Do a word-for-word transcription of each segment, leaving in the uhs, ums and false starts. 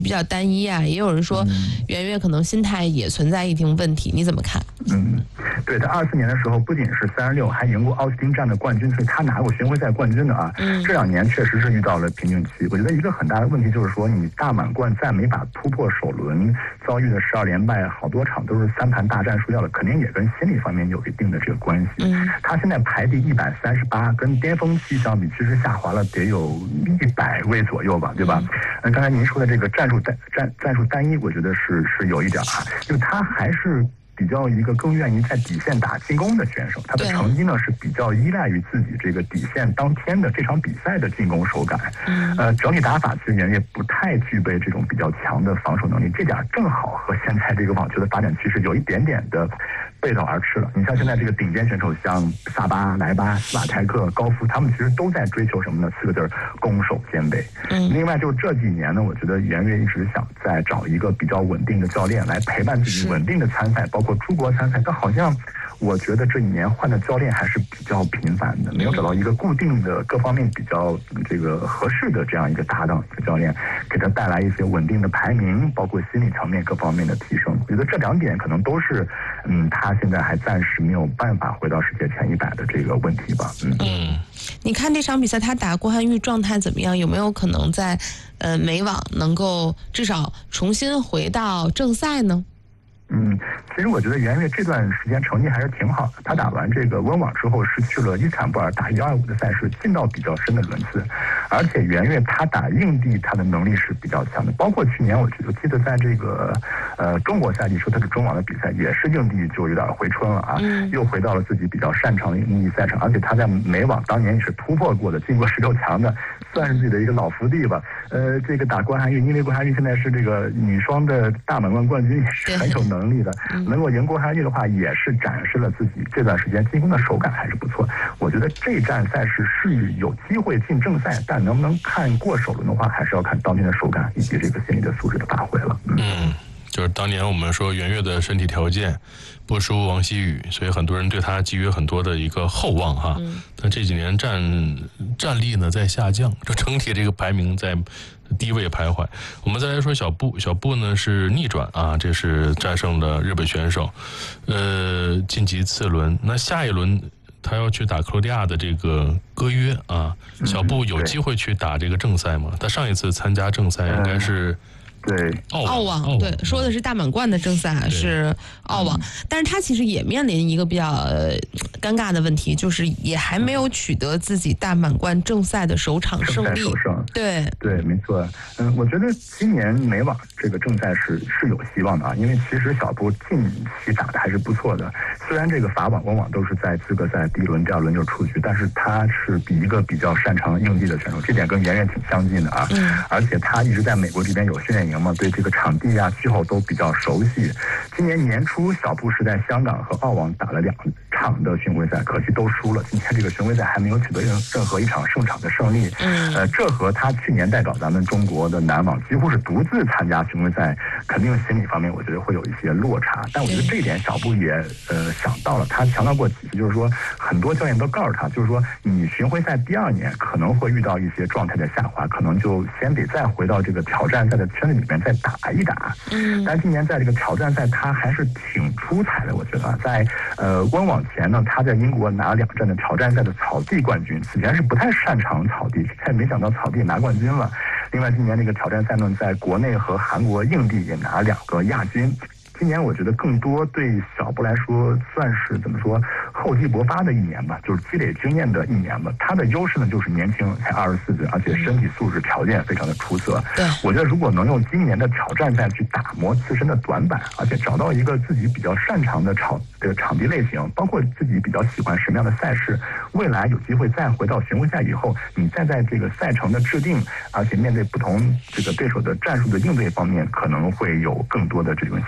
比较单一啊，也有人说袁岳可能心态也存在一定问题，你怎么看？ 嗯，对，他二四年的时候不仅是三十六，还赢过奥斯汀站的冠军，所以他拿过巡回赛冠军的啊。嗯，这两年确实是遇到了瓶颈期。我觉得一个很大的问题就是说，你大满贯再没法突破首轮，遭遇的十二连败，好多场都是三盘大战输掉了，肯定也跟心理方面有一定的这个关系。嗯，他现在排第一百三十八，跟巅峰期相比，其实下滑了得有一百位左右吧，对吧？嗯，刚才您说的这个战术单战战术单一，我觉得是是有一点啊，就他还是比较一个更愿意在底线打进攻的选手，他的成绩呢是比较依赖于自己这个底线当天的这场比赛的进攻手感。呃，整体打法其实袁岳不太具备这种比较强的防守能力，这点正好和现在这个网球的发展趋势有一点点的背道而驰了。你像现在这个顶尖选手，像萨巴、莱巴、斯瓦泰克、高夫，他们其实都在追求什么呢？四个字：攻守兼备。嗯，另外就这几年呢，我觉得袁岳一直想再找一个比较稳定的教练来陪伴自己稳定的参赛，包括出国参赛。但好像我觉得这一年换的教练还是比较频繁的，没有找到一个固定的各方面比较这个合适的这样一个搭档，一个教练给他带来一些稳定的排名，包括心理层面各方面的提升。我觉得这两点可能都是嗯他现在还暂时没有办法回到世界前一百的这个问题吧。嗯嗯， 你看这场比赛他打郭涵玉状态怎么样？有没有可能在呃美网能够至少重新回到正赛呢？ 嗯，其实我觉得袁岳这段时间成绩还是挺好的。他打完这个温网之后，失去了伊斯坦布尔打一二五的赛事，进到比较深的轮次。而且袁岳他打硬地，他的能力是比较强的。包括去年我我记得在这个呃中国赛季说他的中网的比赛，也是硬地就有点回春了啊，嗯、又回到了自己比较擅长的硬地赛场。而且他在美网当年也是突破过的，进过十六强的，算是自己的一个老福地吧。呃，这个打郭涵玉，因为郭涵玉现在是这个女双的大满贯冠军，也是很有能力的。能够赢郭涵玉的话，也是展示了自己这段时间进攻的手感还是不错。我觉得这站赛事是有机会进正赛，但能不能看过首轮的话，还是要看当天的手感以及这个心理的素质的发挥了。嗯。 嗯，就是当年我们说袁岳的身体条件不输王希雨，所以很多人对他寄予很多的一个厚望哈。嗯、但这几年战战力呢在下降，就整体这个排名在低位徘徊。我们再来说小布，小布呢是逆转啊，这是战胜了日本选手，呃，晋级次轮。那下一轮他要去打克罗地亚的这个歌约啊，小布有机会去打这个正赛吗？他上一次参加正赛应该是。 对， 澳网对，说的是大满贯的正赛是澳网，但是他其实也面临一个比较、呃、尴尬的问题，就是也还没有取得自己大满贯正赛的首场胜利。 首胜， 对对，没错。嗯，我觉得今年美网这个正赛是是有希望的啊，因为其实小布近期打的还是不错的。虽然这个法网、温网都是在资格赛第一轮、第二轮就出局，但是他是比一个比较擅长硬地的选手，这点跟袁岳挺相近的啊。嗯，而且他一直在美国这边有训练。对这个场地啊、气候都比较熟悉。今年年初，小布是在香港和澳网打了两场的巡回赛，可惜都输了。今天这个巡回赛还没有取得任任何一场胜场的胜利。嗯，呃，这和他去年代表咱们中国的男网几乎是独自参加巡回赛，肯定心理方面我觉得会有一些落差。但我觉得这一点小布也呃想到了，他强调过几次，就是说很多教练都告诉他，就是说你巡回赛第二年可能会遇到一些状态的下滑，可能就先得再回到这个挑战赛的圈子里面再打一打。嗯，但今年在这个挑战赛他还是挺出彩的，我觉得在呃温网前呢，他在英国拿了两站的挑战赛的草地冠军，此前是不太擅长草地，但没想到草地拿冠军了。另外今年这个挑战赛呢，在国内和韩国硬地也拿两个亚军。今年我觉得更多对小布来说算是怎么说厚积薄发的一年吧，就是积累经验的一年吧。他的优势呢就是年轻，才二十四岁，而且身体素质条件非常的出色。对，我觉得如果能用今年的挑战赛去打磨自身的短板，而且找到一个自己比较擅长的场这个场地类型，包括自己比较喜欢什么样的赛事，未来有机会再回到巡回赛以后，你再在这个赛程的制定，而且面对不同这个对手的战术的应对方面，可能会有更多的这种心得。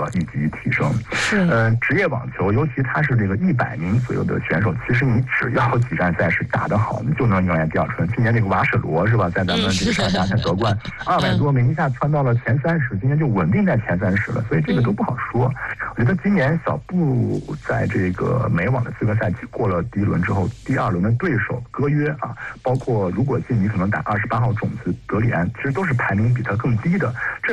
个一级提升。 是， 呃，职业网球，尤其它是这个一百名左右的选手，其实你只要几站赛事打得好，你就能迎来第二春。今年这个瓦舍罗是吧，在咱们这个大家才夺冠，二百多名一下窜到了前三十，今年就稳定在前三十了，所以这个都不好说。我觉得今年小布在这个美网的资格赛过了第一轮之后，第二轮的对手戈约啊，包括如果晋级可能打二十八号种子德里安，其实都是排名比他更低的。这